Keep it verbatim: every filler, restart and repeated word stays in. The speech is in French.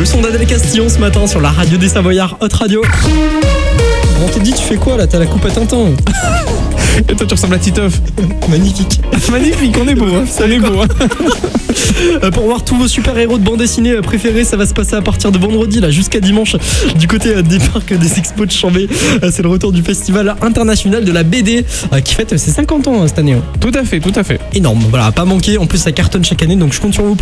Le son d'Adèle Castillon ce matin sur la radio des Savoyards, Hot Radio. On t'a dit, tu fais quoi là? T'as la coupe à Tintin. Et toi tu ressembles à Titoff. Magnifique. Magnifique, on est beau, hein. On est beau. Hein. Pour voir tous vos super-héros de bande dessinée préférés, ça va se passer à partir de vendredi là jusqu'à dimanche du côté des parcs des expos de Chambé. C'est le retour du festival international de la B D qui fête ses cinquante ans cette année. Tout à fait, tout à fait. Énorme, voilà, pas manquer. En plus ça cartonne chaque année, donc je compte sur vous pour